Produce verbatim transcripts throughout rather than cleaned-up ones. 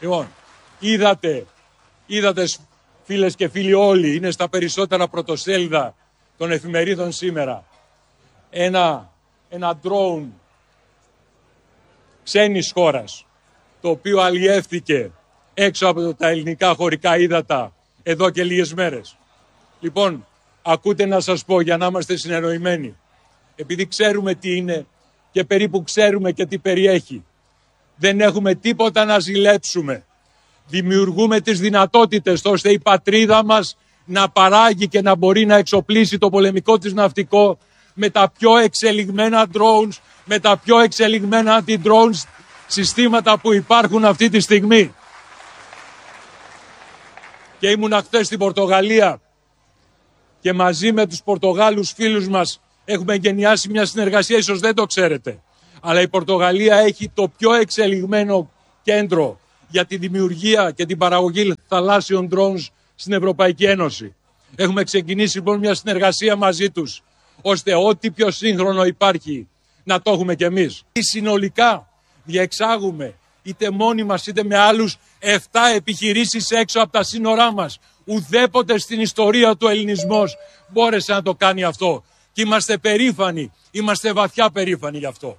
Λοιπόν, είδατε, είδατε φίλες και φίλοι όλοι, είναι στα περισσότερα πρωτοσέλιδα των εφημερίδων σήμερα, ένα, ένα drone ξένης χώρας, το οποίο αλλιεύθηκε έξω από τα ελληνικά χωρικά ύδατα εδώ και λίγες μέρες. Λοιπόν, ακούτε να σας πω για να είμαστε συνεννοημένοι, επειδή ξέρουμε τι είναι και περίπου ξέρουμε και τι περιέχει. Δεν έχουμε τίποτα να ζηλέψουμε. Δημιουργούμε τις δυνατότητες ώστε η πατρίδα μας να παράγει και να μπορεί να εξοπλίσει το πολεμικό της ναυτικό με τα πιο εξελιγμένα drones, με τα πιο εξελιγμένα αντι-drones συστήματα που υπάρχουν αυτή τη στιγμή. Και ήμουνα χθες στην Πορτογαλία και μαζί με τους Πορτογάλους φίλους μας έχουμε εγκαινιάσει μια συνεργασία, ίσως δεν το ξέρετε. Αλλά η Πορτογαλία έχει το πιο εξελιγμένο κέντρο για τη δημιουργία και την παραγωγή θαλάσσιων drones στην Ευρωπαϊκή Ένωση. Έχουμε ξεκινήσει λοιπόν μια συνεργασία μαζί τους, ώστε ό,τι πιο σύγχρονο υπάρχει να το έχουμε κι εμείς. Συνολικά διεξάγουμε είτε μόνοι μας είτε με άλλους εφτά επιχειρήσεις έξω από τα σύνορά μας. Ουδέποτε στην ιστορία του ελληνισμός μπόρεσε να το κάνει αυτό. Και είμαστε περήφανοι, είμαστε βαθιά περήφανοι γι' αυτό.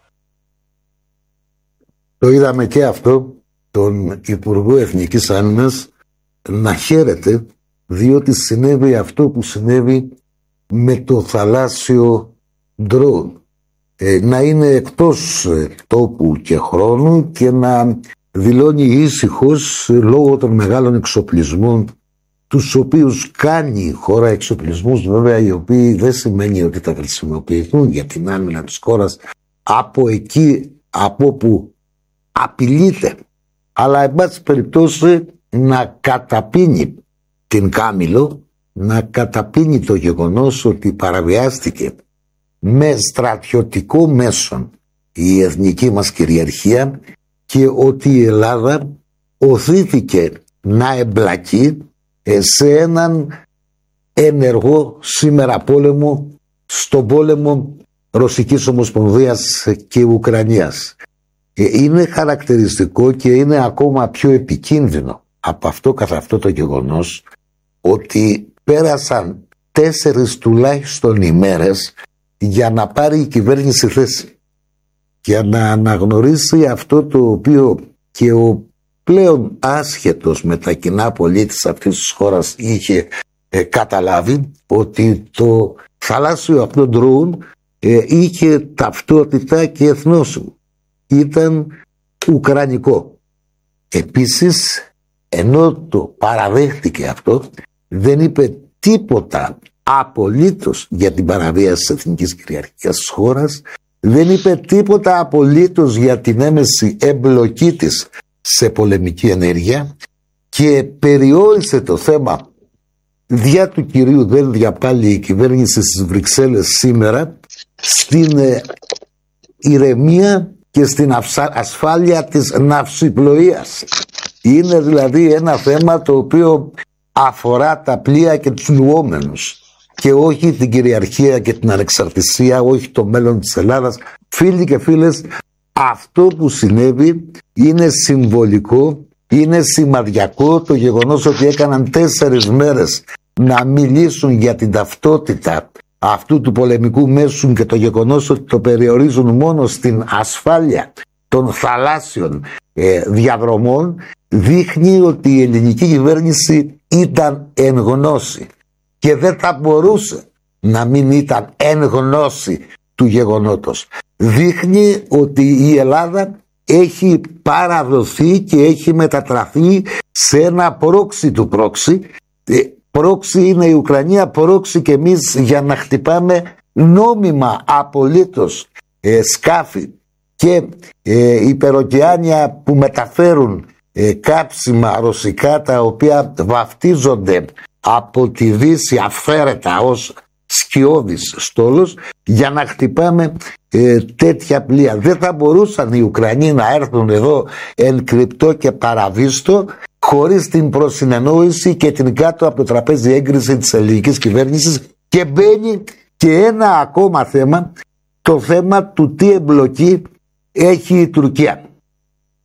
Το είδαμε και αυτό, τον Υπουργό Εθνικής Άμυνας να χαίρεται, διότι συνέβη αυτό που συνέβη με το θαλάσσιο drone. Ε, να είναι εκτός τόπου και χρόνου και να δηλώνει ήσυχος λόγω των μεγάλων εξοπλισμών τους οποίους κάνει η χώρα, εξοπλισμούς βέβαια οι οποίοι δεν σημαίνει ότι θα χρησιμοποιηθούν για την άμυνα της χώρας από εκεί από που απειλείται, αλλά εν πάση περιπτώσει να καταπίνει την Κάμιλο, να καταπίνει το γεγονός ότι παραβιάστηκε με στρατιωτικό μέσον η εθνική μας κυριαρχία και ότι η Ελλάδα οθήθηκε να εμπλακεί σε έναν ενεργό σήμερα πόλεμο, στον πόλεμο Ρωσικής Ομοσπονδίας και Ουκρανίας. Είναι χαρακτηριστικό και είναι ακόμα πιο επικίνδυνο από αυτό καθ' αυτό το γεγονός ότι πέρασαν τέσσερις τουλάχιστον ημέρες για να πάρει η κυβέρνηση θέση, για να αναγνωρίσει αυτό το οποίο και ο πλέον άσχετος με τα κοινά πολίτης αυτής της χώρας είχε ε, καταλάβει, ότι το θαλάσσιο αυτό drone ε, είχε ταυτότητα και εθνόσημο. Ήταν ουκρανικό. Επίσης, ενώ το παραδέχτηκε αυτό, δεν είπε τίποτα απολύτως για την παραβίαση της εθνικής κυριαρχίας της χώρας, δεν είπε τίποτα απολύτως για την έμεση εμπλοκή της σε πολεμική ενέργεια και περιόρισε το θέμα διά του κυρίου Δένδια πάλι η κυβέρνηση στις Βρυξέλλες σήμερα στην ε, ηρεμία και στην ασφάλεια της ναυσιπλοείας. Είναι δηλαδή ένα θέμα το οποίο αφορά τα πλοία και τους λουόμενους και όχι την κυριαρχία και την ανεξαρτησία, όχι το μέλλον της Ελλάδας. Φίλοι και φίλες, αυτό που συνέβη είναι συμβολικό, είναι σημαδιακό, το γεγονός ότι έκαναν τέσσερις μέρες να μιλήσουν για την ταυτότητα αυτού του πολεμικού μέσου και το γεγονός ότι το περιορίζουν μόνο στην ασφάλεια των θαλάσσιων ε, διαδρομών, δείχνει ότι η ελληνική κυβέρνηση ήταν εν γνώση και δεν θα μπορούσε να μην ήταν εν γνώση του γεγονότος. Δείχνει ότι η Ελλάδα έχει παραδοθεί και έχει μετατραφεί σε ένα πρόξι του πρόξι. Πρόξι είναι η Ουκρανία, πρόξι και εμείς για να χτυπάμε νόμιμα απολύτως ε, σκάφη και ε, υπεροκεάνια που μεταφέρουν ε, κάψιμα ρωσικά, τα οποία βαφτίζονται από τη Δύση αυθαίρετα ως σκιώδης στόλος, για να χτυπάμε ε, τέτοια πλοία. Δεν θα μπορούσαν οι Ουκρανοί να έρθουν εδώ εν κρυπτό και παραβίστο χωρίς την προσυνεννόηση και την κάτω από το τραπέζι έγκριση της ελληνικής κυβέρνησης. Και μπαίνει και ένα ακόμα θέμα, το θέμα του τι εμπλοκή έχει η Τουρκία.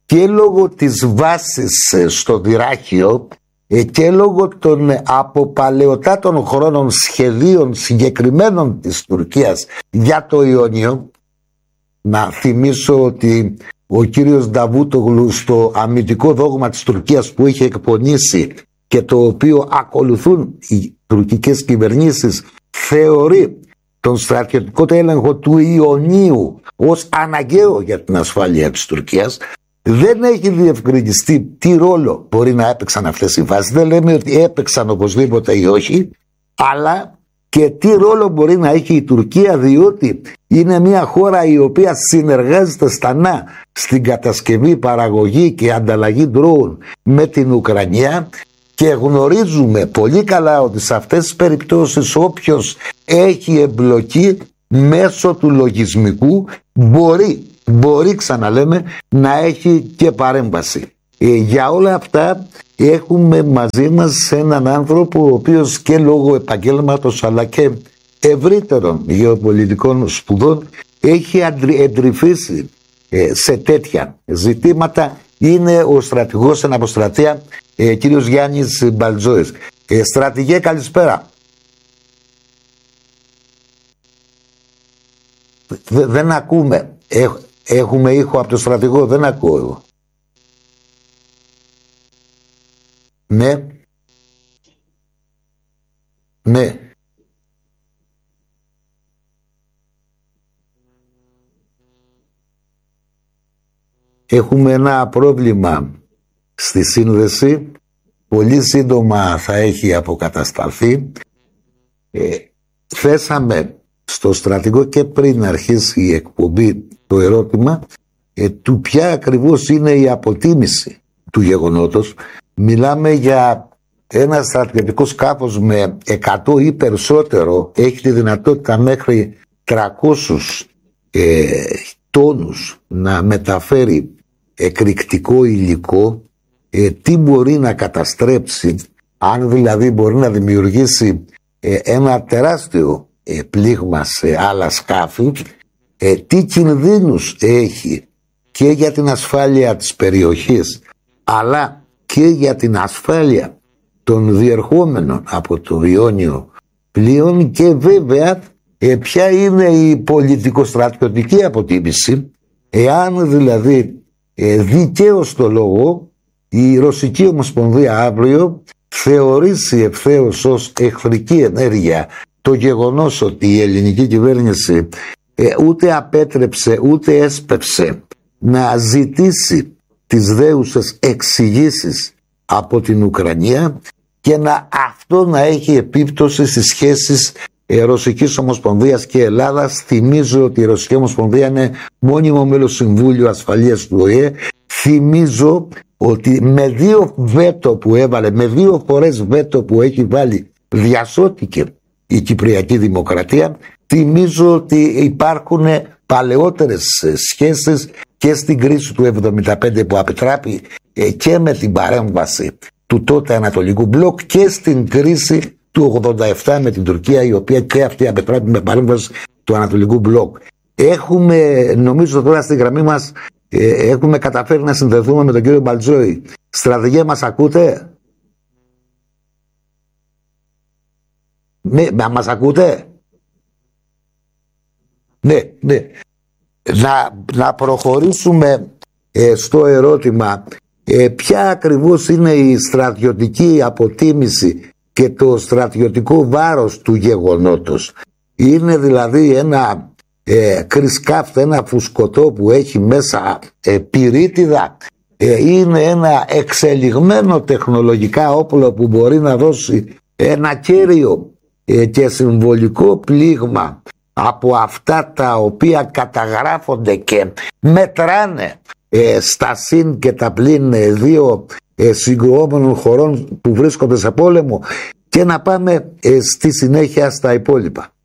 και λόγω της βάσης στο Δυράχιο και λόγω των από παλαιοτάτων χρόνων σχεδίων συγκεκριμένων της Τουρκίας για το Ιόνιο. Να θυμίσω ότι ο κύριος Νταβούτογλου στο αμυντικό δόγμα της Τουρκίας που είχε εκπονήσει και το οποίο ακολουθούν οι τουρκικές κυβερνήσεις, θεωρεί τον στρατιωτικό έλεγχο του Ιωνίου ως αναγκαίο για την ασφάλεια της Τουρκίας. Δεν έχει διευκρινιστεί τι ρόλο μπορεί να έπαιξαν αυτές οι βάσεις. Δεν λέμε ότι έπαιξαν οπωσδήποτε ή όχι, αλλά και τι ρόλο μπορεί να έχει η Τουρκία, διότι είναι μια χώρα η οποία συνεργάζεται στενά στην κατασκευή, παραγωγή και ανταλλαγή ντρόουν με την Ουκρανία, και γνωρίζουμε πολύ καλά ότι σε αυτές τις περιπτώσεις όποιος έχει εμπλοκή μέσω του λογισμικού μπορεί, μπορεί ξαναλέμε, να έχει και παρέμβαση. Ε, για όλα αυτά έχουμε μαζί μας έναν άνθρωπο ο οποίος και λόγω επαγγέλματος αλλά και ευρύτερων γεωπολιτικών σπουδών έχει εντρυφήσει ε, σε τέτοια ζητήματα. Είναι ο στρατηγός εν αποστρατεία ε, κύριος Γιάννης Μπαλτζόης. Ε, στρατηγέ, καλησπέρα. Δε, δεν ακούμε. Έχ, έχουμε ήχο από το στρατηγό, δεν ακούω εγώ. Ναι. Ναι. Έχουμε ένα πρόβλημα στη σύνδεση. Πολύ σύντομα θα έχει αποκατασταθεί. Ε, θέσαμε στο στρατηγό και πριν αρχίσει η εκπομπή το ερώτημα ε, του ποια ακριβώς είναι η αποτίμηση του γεγονότος. Μιλάμε για ένα στρατιωτικό σκάφος με εκατό ή περισσότερο, έχει τη δυνατότητα μέχρι τριακόσιους ε, τόνους να μεταφέρει εκρηκτικό υλικό. Ε, τι μπορεί να καταστρέψει, αν δηλαδή μπορεί να δημιουργήσει ε, ένα τεράστιο ε, πλήγμα σε άλλα σκάφη, ε, τι κινδύνους έχει και για την ασφάλεια της περιοχής αλλά και για την ασφάλεια των διερχόμενων από το Ιόνιο πλοίων, και βέβαια ε, ποια είναι η πολιτικοστρατιωτική αποτίμηση, εάν δηλαδή ε, δικαίως το λόγο η Ρωσική Ομοσπονδία αύριο θεωρήσει ευθέως ως εχθρική ενέργεια το γεγονός ότι η ελληνική κυβέρνηση ε, ούτε απέτρεψε ούτε έσπευσε να ζητήσει τις δέουσες εξηγήσεις από την Ουκρανία, και να αυτό να έχει επίπτωση στις σχέσεις ε, Ρωσικής Ομοσπονδίας και Ελλάδας. Θυμίζω ότι η Ρωσική Ομοσπονδία είναι μόνιμο μέλος Συμβούλιο Ασφαλείας του Ο Ε Ε. Θυμίζω ότι με δύο βέτο που έβαλε, με δύο φορές βέτο που έχει βάλει, διασώθηκε η Κυπριακή Δημοκρατία. Θυμίζω ότι υπάρχουν παλαιότερες σχέσεις και στην κρίση του εβδομήντα πέντε που επιτράπη και με την παρέμβαση του τότε Ανατολικού Μπλοκ, και στην κρίση του ογδόντα επτά με την Τουρκία, η οποία και αυτή επιτράπη με παρέμβαση του Ανατολικού Μπλοκ. Έχουμε, νομίζω τώρα στη γραμμή μας, ε, έχουμε καταφέρει να συνδεθούμε με τον κύριο Μπαλτζόη. Στρατηγέ, μας ακούτε? Ναι, μας ακούτε? Ναι, ναι. Να, να προχωρήσουμε ε, στο ερώτημα ε, ποια ακριβώς είναι η στρατιωτική αποτίμηση και το στρατιωτικό βάρος του γεγονότος. Είναι δηλαδή ένα ε, κρυσκάφτ, ένα φουσκωτό που έχει μέσα ε, πυρίτιδα, ε, είναι ένα εξελιγμένο τεχνολογικά όπλο που μπορεί να δώσει ένα κέριο ε, και συμβολικό πλήγμα από αυτά τα οποία καταγράφονται και μετράνε ε, στα συν και τα πλην ε, δύο ε, συγκρουόμενων χωρών που βρίσκονται σε πόλεμο, και να πάμε ε, στη συνέχεια στα υπόλοιπα.